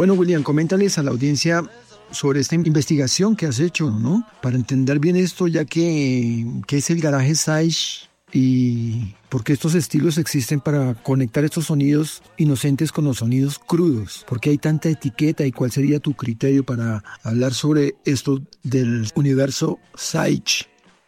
Bueno, William, coméntales a la audiencia sobre esta investigación que has hecho, ¿no? Para entender bien esto, ya que ¿qué es el garaje Sage y por qué estos estilos existen para conectar estos sonidos inocentes con los sonidos crudos? ¿Por qué hay tanta etiqueta y cuál sería tu criterio para hablar sobre esto del universo Sage?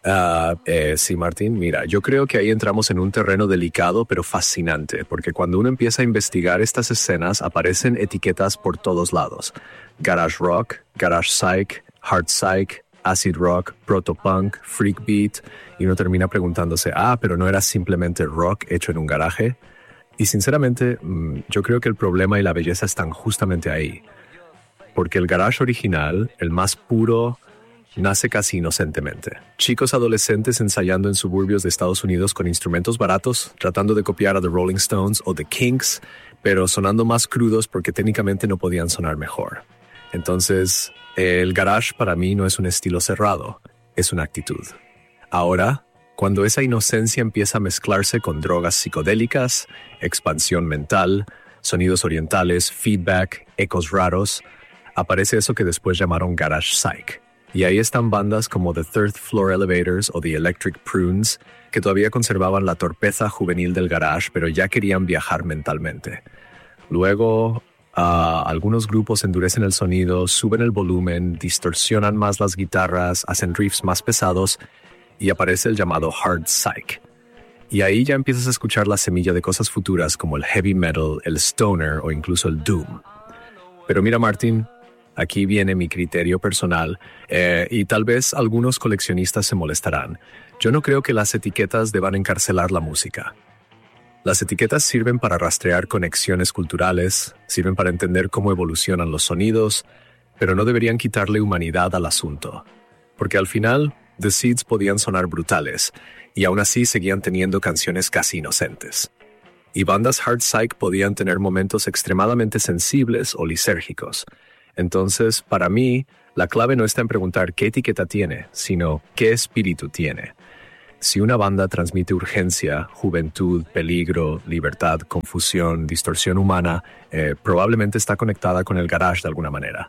Sí, Martín, mira, yo creo que ahí entramos en un terreno delicado pero fascinante, porque cuando uno empieza a investigar estas escenas aparecen etiquetas por todos lados. Garage rock, garage psych, hard psych, acid rock, proto-punk, freak beat, y uno termina preguntándose, pero ¿no era simplemente rock hecho en un garaje? Y sinceramente, yo creo que el problema y la belleza están justamente ahí, porque el garage original, el más puro, nace casi inocentemente. Chicos adolescentes ensayando en suburbios de Estados Unidos con instrumentos baratos, tratando de copiar a The Rolling Stones o The Kinks, pero sonando más crudos porque técnicamente no podían sonar mejor. Entonces, el garage para mí no es un estilo cerrado, es una actitud. Ahora, cuando esa inocencia empieza a mezclarse con drogas psicodélicas, expansión mental, sonidos orientales, feedback, ecos raros, aparece eso que después llamaron garage psych. Y ahí están bandas como The Third Floor Elevators o The Electric Prunes, que todavía conservaban la torpeza juvenil del garage, pero ya querían viajar mentalmente. Luego, algunos grupos endurecen el sonido, suben el volumen, distorsionan más las guitarras, hacen riffs más pesados, y aparece el llamado hard psych. Y ahí ya empiezas a escuchar la semilla de cosas futuras como el heavy metal, el stoner o incluso el doom. Pero mira, Martin, aquí viene mi criterio personal, y tal vez algunos coleccionistas se molestarán. Yo no creo que las etiquetas deban encarcelar la música. Las etiquetas sirven para rastrear conexiones culturales, sirven para entender cómo evolucionan los sonidos, pero no deberían quitarle humanidad al asunto. Porque al final, The Seeds podían sonar brutales, y aún así seguían teniendo canciones casi inocentes. Y bandas hard psych podían tener momentos extremadamente sensibles o lisérgicos. Entonces, para mí, la clave no está en preguntar qué etiqueta tiene, sino qué espíritu tiene. Si una banda transmite urgencia, juventud, peligro, libertad, confusión, distorsión humana, probablemente está conectada con el garage de alguna manera.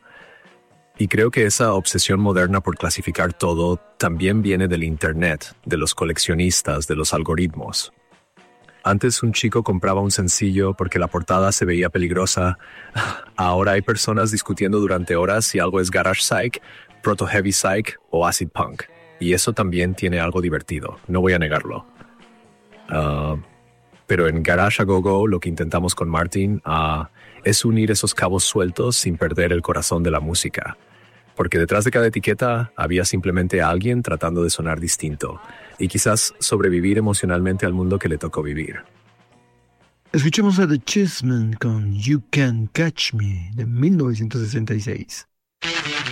Y creo que esa obsesión moderna por clasificar todo también viene del Internet, de los coleccionistas, de los algoritmos. Antes un chico compraba un sencillo porque la portada se veía peligrosa. Ahora hay personas discutiendo durante horas si algo es garage psych, proto heavy psych o acid punk. Y eso también tiene algo divertido, no voy a negarlo. Pero en Garage A Go Go lo que intentamos con Martin es unir esos cabos sueltos sin perder el corazón de la música. Porque detrás de cada etiqueta había simplemente alguien tratando de sonar distinto y quizás sobrevivir emocionalmente al mundo que le tocó vivir. Escuchemos a The Chessmen con You Can Catch Me de 1966.